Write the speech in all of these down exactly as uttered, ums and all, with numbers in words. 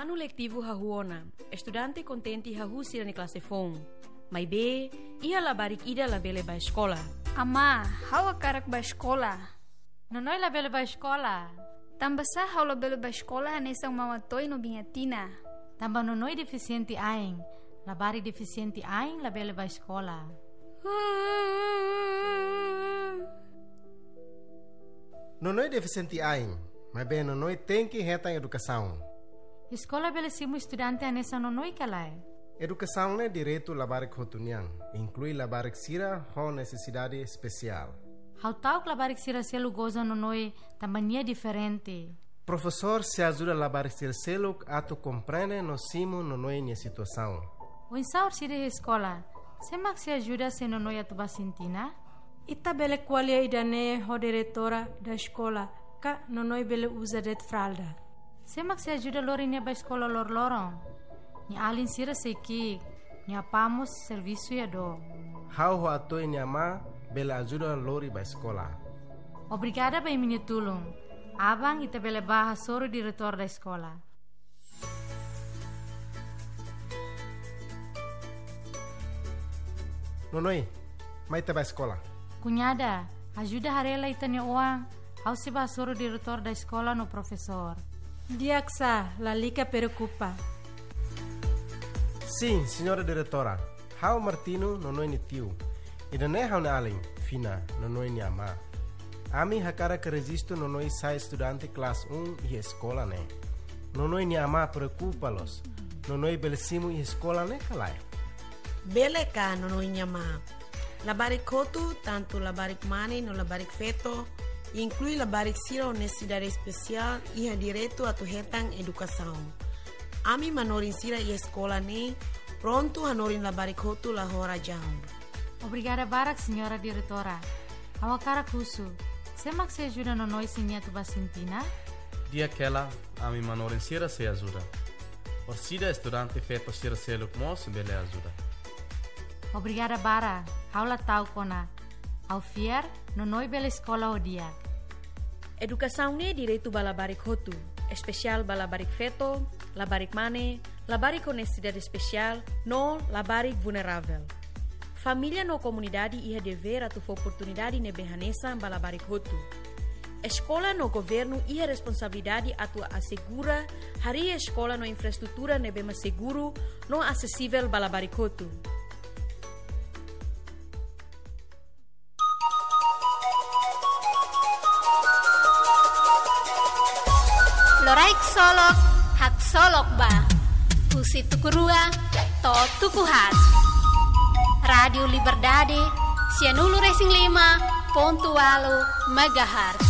Ano letivo hahuona, estudante contente hahusi na klase fong. May be, iha labarik ida labele ba escola. Ama, hawa karak ba escola? Nonoy labele ba escola? Tamba sa haw labele ba escola hanesang mamatoy no bingatina. Tamba nonoy deficiente aing, labari deficiente aing labele ba escola. Nonoy deficiente aing, mas bem nonoy tem que retar educação. Escola bele simu estudante anessa nonoy kalai. Educação é direito labarik hotuniang, inclui labarik sira ho necessidade especial. How tau labarik sira selu goza nonoy tambania diferente. Professor se ajuda labarik sira selu ato compreende no simu nonoy nia situação. O insaur sira escola, semak se ajuda se nonoy atuba sintina? Ita bele qualia idane ho diretora da escola, ka nonoy bele usa det fralda. Semak se ajuda lori nia ba escola lor lorong. Ni alin sira seki, ni apamos serviço ya do. How ho ato nia ma bele ajuda lori ba escola. Obrigada ba minha tulung. Abang ita bele baha soro diretor da escola. Nonoy, mai te ba escola. Cunhada, ajuda harela ita nia uang. How se ba soro diretor da escola no professor. Diaksa, la lica preocupa. Sim, senhora diretora. How Martino nonoy ni tiu. Ida ne how na alin, fina, nonoy ni ama. Ami hakara que resisto nonoy sai estudante classe um e escola ne. Nonoy ni ama preocupa-los. Nonoy belesimu e escola ne kalai. Bele ka nonoy ni ama. Labarik kotu, tanto labarik mani no labarik feto, inclui labarik sira honestidade especial e a direito a tu hetang educação. Ami manorin sira e escola ne, pronto hanorin labarik kotu la hora jam. Obrigada barak, senhora diretora. Awakara kusu. Semak se ajuda nonoy sinia tu basintina? Dia aquela, ami manorin sira se ajuda. Orsida estudante feto sira se lukmos bele ajuda. Obrigada bara. Aula tau kona. Au fier, nonoy bele escola o dia. Educação ne direito ba labarik hotu, especial ba labarik feto, labarik mane, labarik honestidade especial, no labarik vulnerável. Família no comunidade iha dever atu oportunidade ne behanesa ba labarik hotu. Escola no governo iha responsabilidade atu assegura hari escola no infraestrutura ne bema seguro no acessível ba labarik hotu. Loraik solok, hak solok ba. Usi tukurua, to tukuhat. Radio Liberdade, Cianulu Racing lima, Pontualo, Megahertz.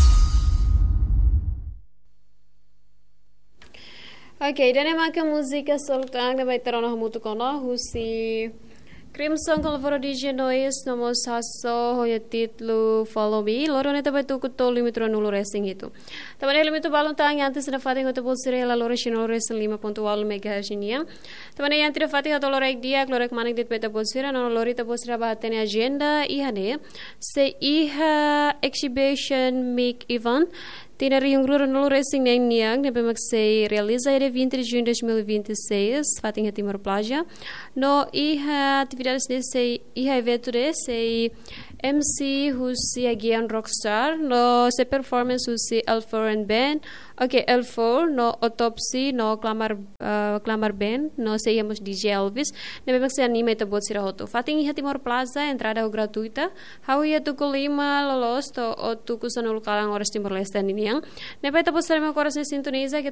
Ok, dan emang ke música soltang na vai ter ono muito kono husi Crimson Colvaro D J Noise nomos haso hoya titlu Follow Me loro neta vai tu kuto limitro nulo racing itu. Tamane limito balon tang antes na fating oto bolsire la loro shino racing lima ponto wal megahertz nia. Tamane yang tira fating oto loro ek dia lorek manik dit beta bolsire no lori ta bolsira bahatene agenda ihane se iha exhibition make event Tinari yung ruro nulo racing na niang na bemagsay realiza ere vinte de junho de dois mil e vinte e seis fating a Timor Plaja no iha atividades de sei iha evento de sei M C husi agian rockstar no se performance husi L four and band okay L four no autopsy no clamar uh, clamar band no seíamos D J Elvis na bemagsay anime ito bot sira hoto fating iha Timor Plaza entrada gratuita how ia tu kolima lolos to o tu kusanul kalang oras Timor Leste niniang na beta po sa mga oras na sintoniza